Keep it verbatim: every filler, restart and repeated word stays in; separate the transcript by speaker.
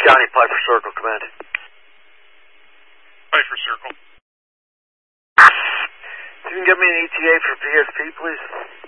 Speaker 1: Johnny Piper Circle, command.
Speaker 2: Piper Circle.
Speaker 1: You can get me an E T A for P S P, please.